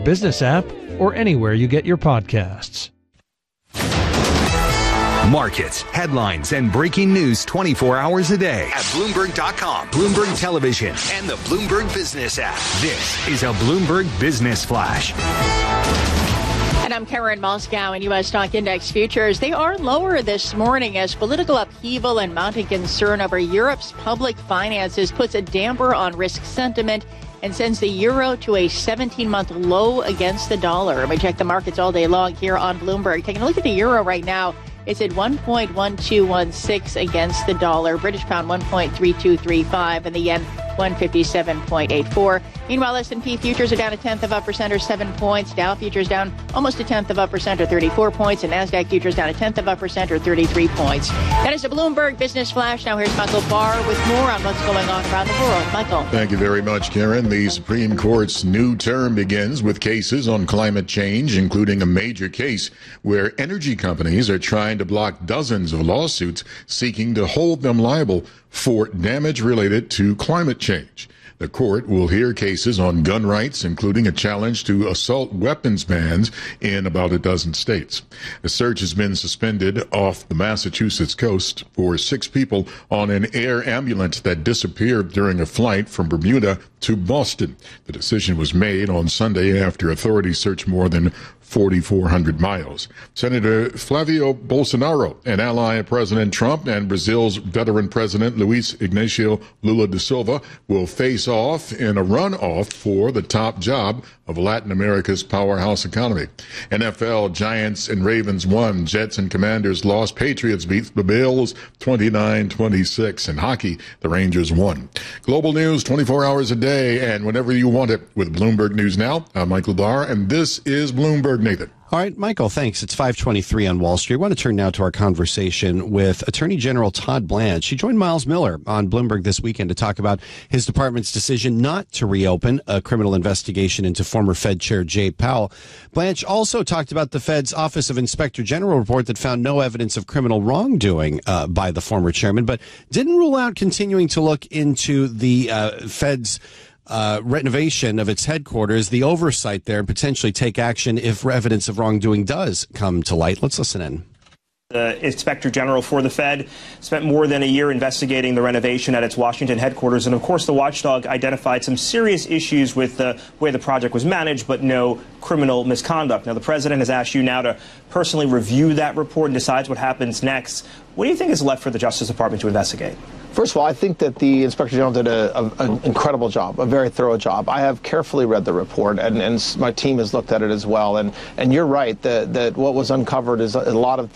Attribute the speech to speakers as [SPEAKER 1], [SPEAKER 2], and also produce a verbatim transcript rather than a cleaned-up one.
[SPEAKER 1] Business app or anywhere you get your podcasts.
[SPEAKER 2] Markets, headlines, and breaking news twenty-four hours a day at Bloomberg dot com, Bloomberg Television, and the Bloomberg Business app. This is a Bloomberg Business Flash.
[SPEAKER 3] And I'm Karen Moscow. In U S stock index futures, they are lower this morning as political upheaval and mounting concern over Europe's public finances puts a damper on risk sentiment and sends the euro to a seventeen-month low against the dollar. We check the markets all day long here on Bloomberg. Taking a look at the euro right now, it's at one point one two one six against the dollar. British pound one point three two three five, and the yen one fifty-seven point eight four. Meanwhile, S and P futures are down a tenth of a percent or seven points. Dow futures down almost a tenth of a percent or thirty-four points. And NASDAQ futures down a tenth of a percent or thirty-three points. That is the Bloomberg Business Flash. Now here's Michael Barr with more on what's going on around the world. Michael.
[SPEAKER 4] Thank you very much, Karen. The Supreme Court's new term begins with cases on climate change, including a major case where energy companies are trying to block dozens of lawsuits seeking to hold them liable for damage related to climate change. The court will hear cases on gun rights, including a challenge to assault weapons bans in about a dozen states. A search has been suspended off the Massachusetts coast for six people on an air ambulance that disappeared during a flight from Bermuda to Boston. The decision was made on Sunday after authorities searched more than forty-four hundred miles. Senator Flavio Bolsonaro, an ally of President Trump, and Brazil's veteran president Luiz Ignacio Lula da Silva will face off in a runoff for the top job of Latin America's powerhouse economy. N F L Giants and Ravens won. Jets and Commanders lost. Patriots beat the Bills twenty-nine twenty-six. In hockey, the Rangers won. Global news twenty-four hours a day and whenever you want it with Bloomberg News Now. I'm Michael Barr, and this is Bloomberg. Nathan.
[SPEAKER 5] All right, Michael, thanks. It's five twenty-three on Wall Street. I want to turn now to our conversation with Attorney General Todd Blanche. She joined Miles Miller on Bloomberg this weekend to talk about his department's decision not to reopen a criminal investigation into former Fed Chair Jay Powell. Blanche also talked about the Fed's Office of Inspector General report that found no evidence of criminal wrongdoing uh, by the former chairman, but didn't rule out continuing to look into the uh, Fed's Uh, renovation of its headquarters, the oversight there, and potentially take action if evidence of wrongdoing does come to light. Let's listen in.
[SPEAKER 6] The Inspector General for the Fed spent more than a year investigating the renovation at its Washington headquarters. And, of course, the watchdog identified some serious issues with the way the project was managed, but no criminal misconduct. Now, the president has asked you now to personally review that report and decides what happens next. What do you think is left for the Justice Department to investigate?
[SPEAKER 7] First of all, I think that the Inspector General did a, a, an incredible job, a very thorough job. I have carefully read the report, and, and my team has looked at it as well. And, and you're right that, that what was uncovered is a, a lot of